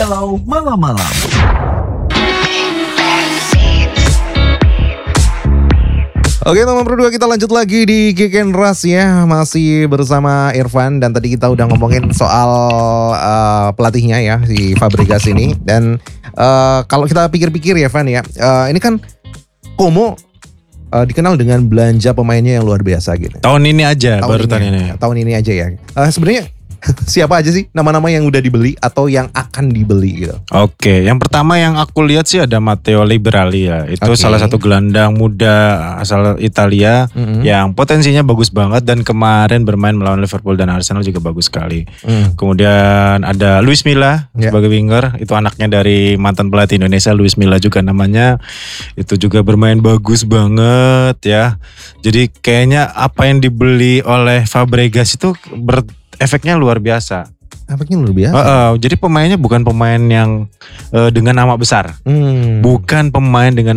Galau Malam-Malam. Oke, nomor berdua kita lanjut lagi di Kick and Rush ya. Masih bersama Irfan. Dan tadi kita udah ngomongin soal pelatihnya ya, si Fabregas ini. Dan kalau kita pikir-pikir ya Van ya, ini kan Como dikenal dengan belanja pemainnya yang luar biasa gitu. Tahun ini aja, tahun ini aja ya. Sebenarnya siapa aja sih nama-nama yang udah dibeli atau yang akan dibeli gitu? Oke, yang pertama yang aku lihat sih ada Matteo Liberali ya. Itu salah satu gelandang muda asal Italia yang potensinya bagus banget dan kemarin bermain melawan Liverpool dan Arsenal juga bagus sekali. Kemudian ada Luis Milla sebagai winger, itu anaknya dari mantan pelatih Indonesia Luis Milla juga namanya. Itu juga bermain bagus banget ya. Jadi kayaknya apa yang dibeli oleh Fabregas itu efeknya luar biasa. Efeknya luar biasa. Jadi pemainnya bukan pemain yang dengan nama besar. Bukan pemain dengan